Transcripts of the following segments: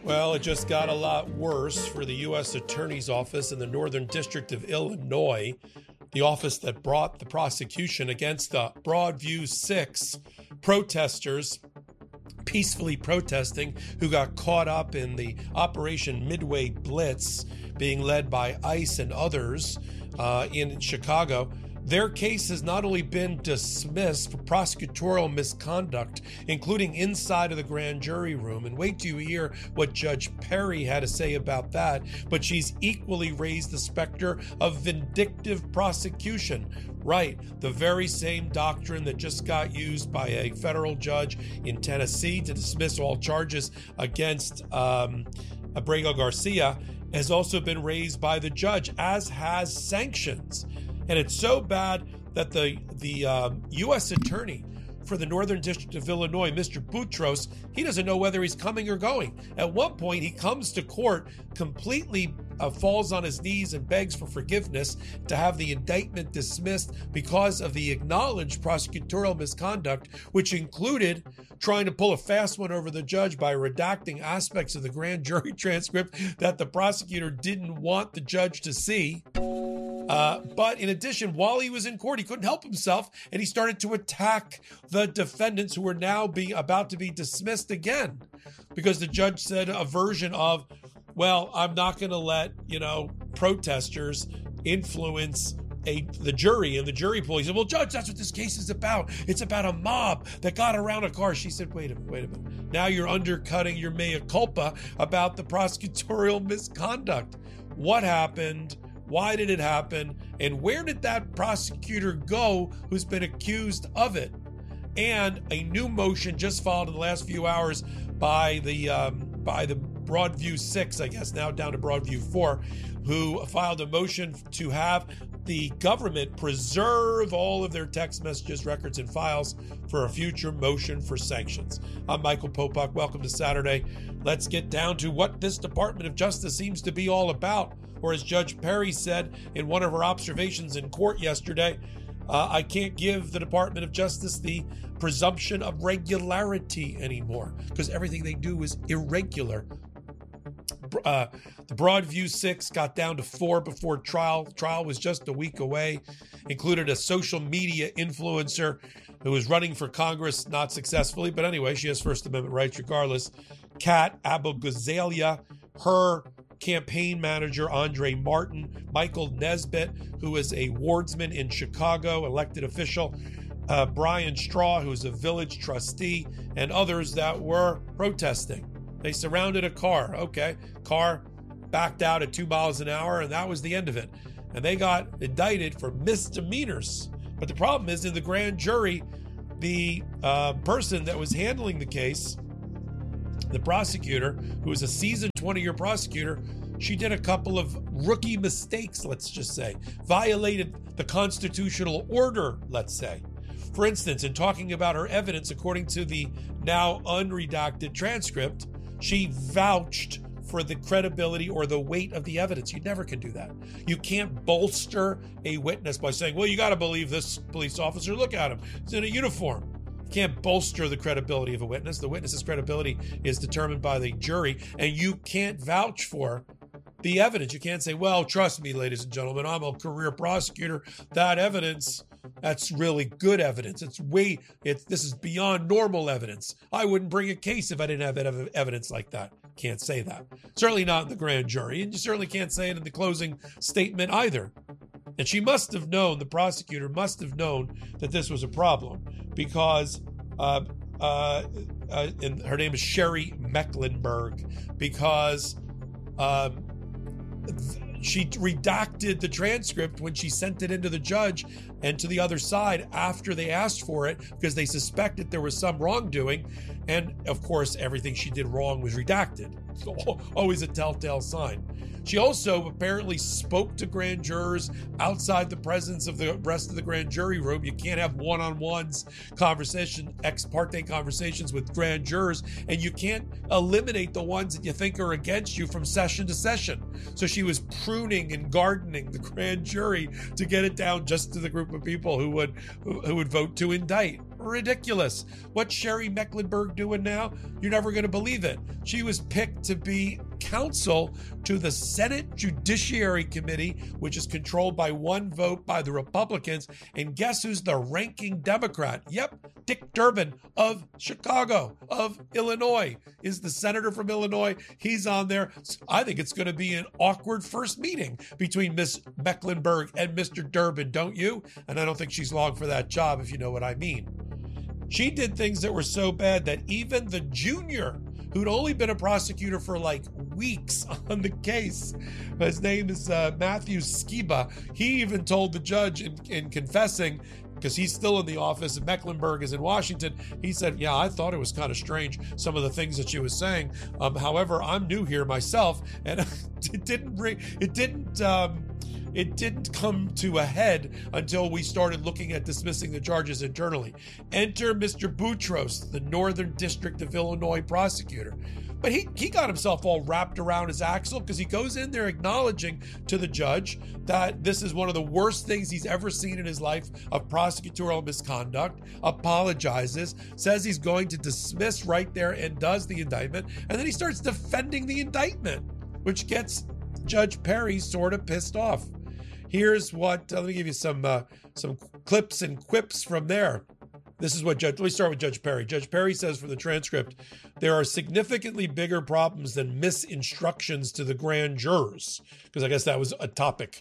Well, it just got a lot worse for the U.S. Attorney's Office in the Northern District of Illinois, the office that brought the prosecution against the Broadview 6 protesters peacefully protesting who got caught up in the Operation Midway Blitz being led by ICE and others in Chicago. Their case has not only been dismissed for prosecutorial misconduct, including inside of the grand jury room, and wait till you hear what Judge Perry had to say about that, but she's equally raised the specter of vindictive prosecution. Right, the very same doctrine that just got used by a federal judge in Tennessee to dismiss all charges against Abrego Garcia has also been raised by the judge, as has sanctions. And it's so bad that the U.S. Attorney for the Northern District of Illinois, Mr. Boutros, he doesn't know whether he's coming or going. At one point, he comes to court, completely falls on his knees and begs for forgiveness to have the indictment dismissed because of the acknowledged prosecutorial misconduct, which included trying to pull a fast one over the judge by redacting aspects of the grand jury transcript that the prosecutor didn't want the judge to see. But in addition, while he was in court, he couldn't help himself, and he started to attack the defendants who were now about to be dismissed again, because the judge said a version of, well, I'm not going to let, protesters influence the jury and the jury pool. He said, well, Judge, that's what this case is about. It's about a mob that got around a car. She said, wait a minute. Now you're undercutting your mea culpa about the prosecutorial misconduct. What happened? Why did it happen? And where did that prosecutor go who's been accused of it? And a new motion just filed in the last few hours by the Broadview 6, I guess, now down to Broadview 4, who filed a motion to have the government preserve all of their text messages, records, and files for a future motion for sanctions. I'm Michael Popok. Welcome to Saturday. Let's get down to what this Department of Justice seems to be all about. Or as Judge Perry said in one of her observations in court yesterday, I can't give the Department of Justice the presumption of regularity anymore because everything they do is irregular. The Broadview 6 got down to 4 before trial. Trial was just a week away. Included a social media influencer who was running for Congress, not successfully, but anyway, she has First Amendment rights regardless. Kat Abu-Ghazaleh, her campaign manager, Andre Martin, Michael Nesbitt, who is a wardsman in Chicago, elected official, Brian Straw, who is a village trustee, and others that were protesting. They surrounded a car. Okay, car backed out at 2 miles an hour, and that was the end of it. And they got indicted for misdemeanors. But the problem is, in the grand jury, the person that was handling the case, the prosecutor, who was a seasoned 20-year prosecutor, she did a couple of rookie mistakes, let's just say, violated the constitutional order, let's say. For instance, in talking about her evidence, according to the now unredacted transcript, she vouched for the credibility or the weight of the evidence. You never can do that. You can't bolster a witness by saying, well, you got to believe this police officer. Look at him. He's in a uniform. Can't bolster the credibility of a witness. The witness's credibility is determined by the jury, and you can't vouch for the evidence. You can't say, well, trust me, ladies and gentlemen, I'm a career prosecutor. That evidence, that's really good evidence. This is beyond normal evidence. I wouldn't bring a case if I didn't have evidence like that. Can't say that. Certainly not in the grand jury, and you certainly can't say it in the closing statement either. And she must have known, the prosecutor must have known that this was a problem because and her name is Sherry Mecklenburg, because she redacted the transcript when she sent it into the judge and to the other side after they asked for it because they suspected there was some wrongdoing. And of course, everything she did wrong was redacted. So always a telltale sign. She also apparently spoke to grand jurors outside the presence of the rest of the grand jury room. You can't have one-on-ones ex parte conversations with grand jurors, and you can't eliminate the ones that you think are against you from session to session. So she was pruning and gardening the grand jury to get it down just to the group of people who would vote to indict. ridiculous. What's Sherry Mecklenburg doing now? You're never going to believe it. She was picked to be counsel to the Senate Judiciary Committee, which is controlled by one vote by the Republicans. And guess who's the ranking Democrat? Yep, Dick Durbin of Chicago, of Illinois, is the senator from Illinois. He's on there. I think it's going to be an awkward first meeting between Miss Mecklenburg and Mr. Durbin, don't you? And I don't think she's long for that job, if you know what I mean. She did things that were so bad that even the junior, who'd only been a prosecutor for like weeks on the case, his name is Matthew Skiba, he even told the judge in confessing, because he's still in the office and Mecklenburg is in Washington, he said, yeah, I thought it was kind of strange, some of the things that she was saying. However, I'm new here myself, and it didn't come to a head until we started looking at dismissing the charges internally. Enter Mr. Boutros, the Northern District of Illinois prosecutor. But he got himself all wrapped around his axle because he goes in there acknowledging to the judge that this is one of the worst things he's ever seen in his life of prosecutorial misconduct, apologizes, says he's going to dismiss right there and does the indictment. And then he starts defending the indictment, which gets Judge Perry sort of pissed off. Here's what, let me give you some clips and quips from there. This is what let me start with Judge Perry. Judge Perry says for the transcript, there are significantly bigger problems than misinstructions to the grand jurors, because I guess that was a topic.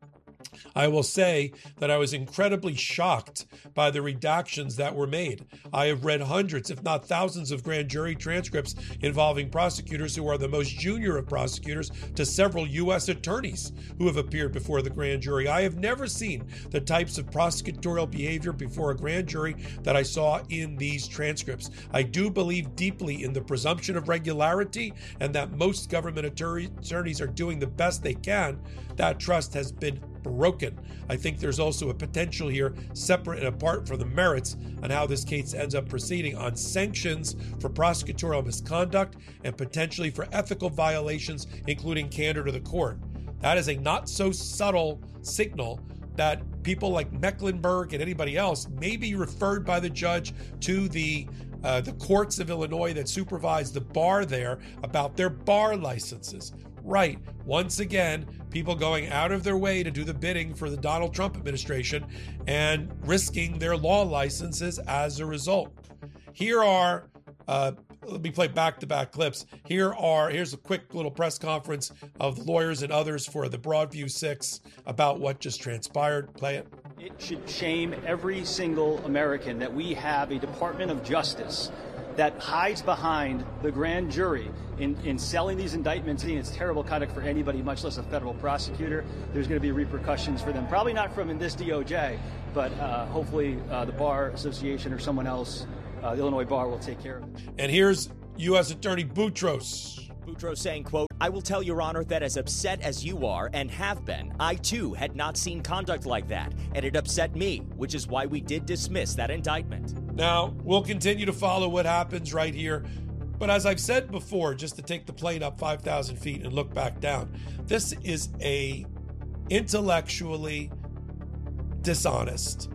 I will say that I was incredibly shocked by the redactions that were made. I have read hundreds, if not thousands, of grand jury transcripts involving prosecutors who are the most junior of prosecutors to several U.S. attorneys who have appeared before the grand jury. I have never seen the types of prosecutorial behavior before a grand jury that I saw in these transcripts. I do believe deeply in the presumption of regularity and that most government attorneys are doing the best they can. That trust has been broken. I think there's also a potential here, separate and apart from the merits, on how this case ends up proceeding on sanctions for prosecutorial misconduct and potentially for ethical violations, including candor to the court. That is a not so subtle signal that people like Mecklenburg and anybody else may be referred by the judge to the courts of Illinois that supervise the bar there about their bar licenses. Right. Once again, people going out of their way to do the bidding for the Donald Trump administration and risking their law licenses as a result. Here are, let me play back-to-back clips. Here's a quick little press conference of the lawyers and others for the Broadview 6 about what just transpired. Play it. It should shame every single American that we have a Department of Justice that hides behind the grand jury in selling these indictments. It's terrible conduct for anybody, much less a federal prosecutor. There's going to be repercussions for them. Probably not from in this DOJ, but hopefully the Bar Association or someone else, the Illinois Bar, will take care of it. And here's U.S. Attorney Boutros. Boutros saying, quote, I will tell Your Honor that as upset as you are and have been, I too had not seen conduct like that, and it upset me, which is why we did dismiss that indictment. Now, we'll continue to follow what happens right here. But as I've said before, just to take the plane up 5,000 feet and look back down, this is a intellectually dishonest,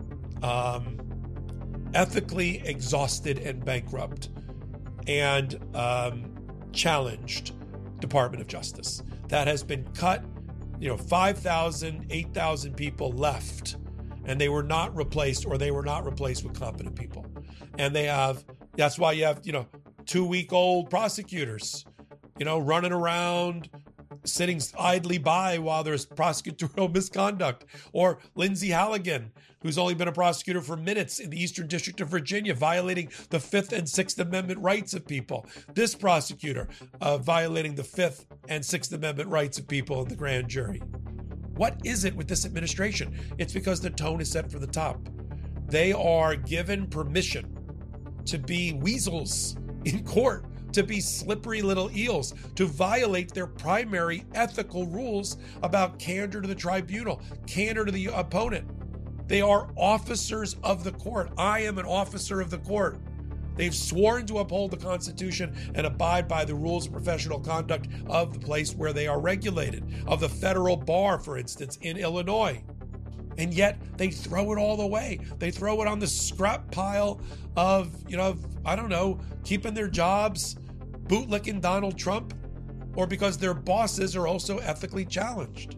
ethically exhausted and bankrupt, and challenged Department of Justice that has been cut. 5,000, 8,000 people left, and they were not replaced, or they were not replaced with competent people. And that's why you have 2-week-old prosecutors, running around, sitting idly by while there's prosecutorial misconduct. Or Lindsay Halligan, who's only been a prosecutor for minutes in the Eastern District of Virginia, violating the Fifth and Sixth Amendment rights of people. This prosecutor violating the Fifth and Sixth Amendment rights of people in the grand jury. What is it with this administration? It's because the tone is set from the top. They are given permission to be weasels in court, to be slippery little eels, to violate their primary ethical rules about candor to the tribunal, candor to the opponent. They are officers of the court. I am an officer of the court. They've sworn to uphold the Constitution and abide by the rules of professional conduct of the place where they are regulated, of the federal bar, for instance, in Illinois. And yet they throw it all away. They throw it on the scrap pile of, I don't know, keeping their jobs, bootlicking Donald Trump, or because their bosses are also ethically challenged.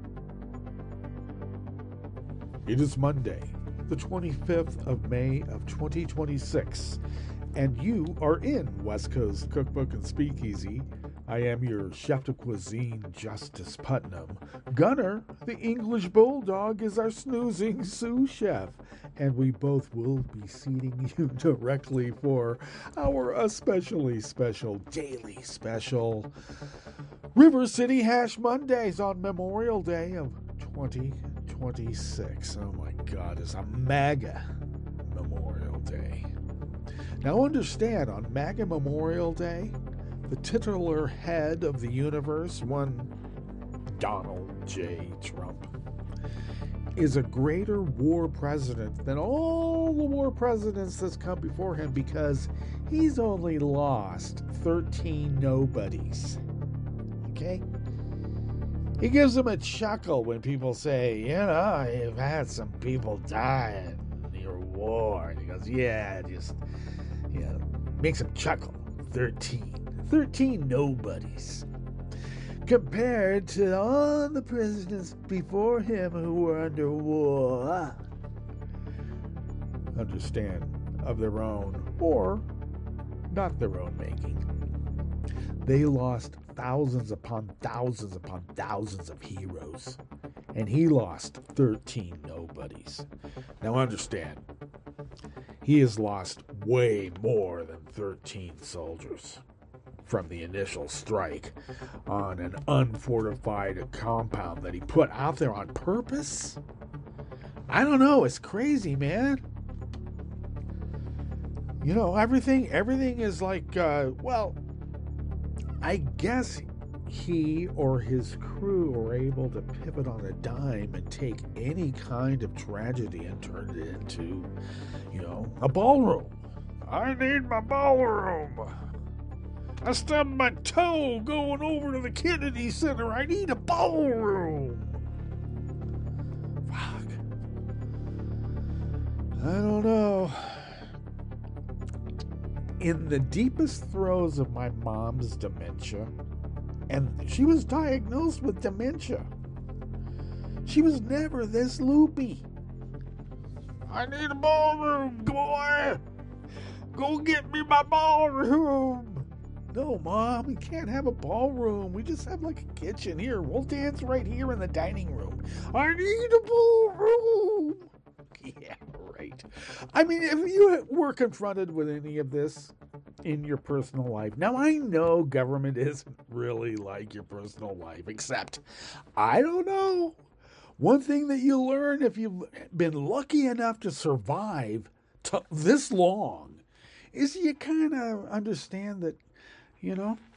It is Monday, the 25th of May of 2026, and you are in West Coast Cookbook and Speakeasy. I am your chef de cuisine, Justice Putnam. Gunner, the English Bulldog, is our snoozing sous chef, and we both will be seating you directly for our especially special daily special River City Hash Mondays on Memorial Day of 2026. Oh my God, it's a MAGA Memorial Day. Now understand, on MAGA Memorial Day, the titular head of the universe, one Donald J. Trump, is a greater war president than all the war presidents that's come before him because he's only lost 13 nobodies. Okay? He gives them a chuckle when people say, you've had some people die in your war. And he goes, makes him chuckle. 13 nobodies. Compared to all the presidents before him who were under war. Understand, of their own or not their own making. They lost thousands upon thousands upon thousands of heroes. And he lost 13 nobodies. Now understand, he has lost way more than 13 soldiers from the initial strike on an unfortified compound that he put out there on purpose. I don't know, it's crazy, man. Everything is like, I guess he or his crew were able to pivot on a dime and take any kind of tragedy and turn it into, a ballroom. I need my ballroom. I stubbed my toe going over to the Kennedy Center. I need a ballroom. Fuck. I don't know. In the deepest throes of my mom's dementia, and she was diagnosed with dementia, she was never this loopy. I need a ballroom, boy. Go get me my ballroom. No, Mom, we can't have a ballroom. We just have like a kitchen. Here, we'll dance right here in the dining room. I need a ballroom. Yeah, right. I mean, if you were confronted with any of this in your personal life, now I know government isn't really like your personal life, except, I don't know. One thing that you learn if you've been lucky enough to survive this long is you kind of understand that,